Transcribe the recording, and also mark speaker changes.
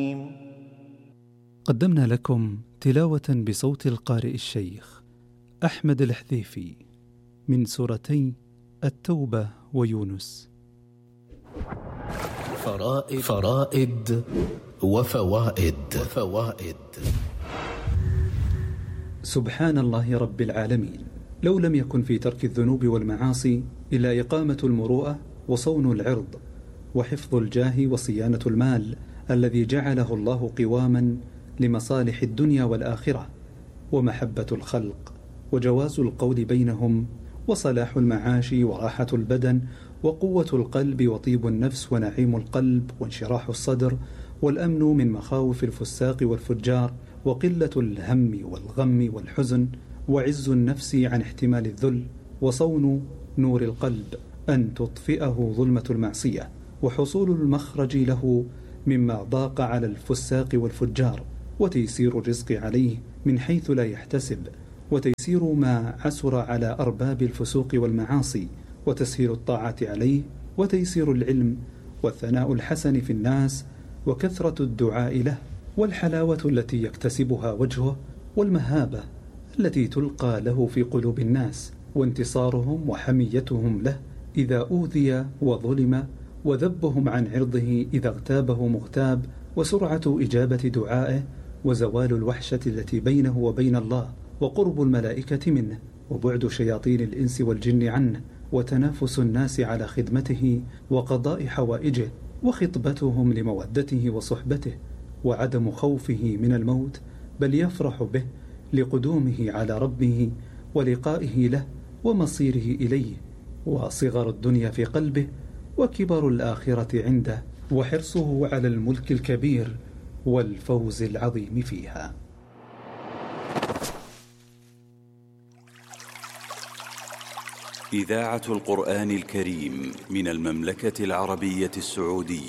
Speaker 1: قدمنا لكم تلاوة بصوت القارئ الشيخ أحمد الحذيفي من سورتي التوبة ويونس.
Speaker 2: فرائد وفوائد.
Speaker 1: سبحان الله رب العالمين، لو لم يكن في ترك الذنوب والمعاصي إلا إقامة المروءة وصون العرض وحفظ الجاه وصيانة المال الذي جعله الله قواما لمصالح الدنيا والآخرة، ومحبة الخلق وجواز القول بينهم وصلاح المعاش وراحة البدن وقوة القلب وطيب النفس ونعيم القلب وانشراح الصدر والأمن من مخاوف الفساق والفجار وقلة الهم والغم والحزن وعز النفس عن احتمال الذل وصون نور القلب أن تطفئه ظلمة المعصية وحصول المخرج له مما ضاق على الفساق والفجار وتيسير الرزق عليه من حيث لا يحتسب وتيسير ما عسر على أرباب الفسوق والمعاصي وتسهيل الطاعة عليه وتيسير العلم والثناء الحسن في الناس وكثرة الدعاء له والحلاوة التي يكتسبها وجهه والمهابة التي تلقى له في قلوب الناس وانتصارهم وحميتهم له إذا أوذي وظلم وذبهم عن عرضه إذا اغتابه مغتاب وسرعة إجابة دعائه وزوال الوحشة التي بينه وبين الله وقرب الملائكة منه وبعد شياطين الإنس والجن عنه وتنافس الناس على خدمته وقضاء حوائجه وخطبتهم لمودته وصحبته وعدم خوفه من الموت بل يفرح به لقدومه على ربه ولقائه له ومصيره إليه وصغر الدنيا في قلبه وكبر الآخرة عنده وحرصه على الملك الكبير والفوز العظيم فيها.
Speaker 3: إذاعة القرآن الكريم من المملكة العربية السعودية.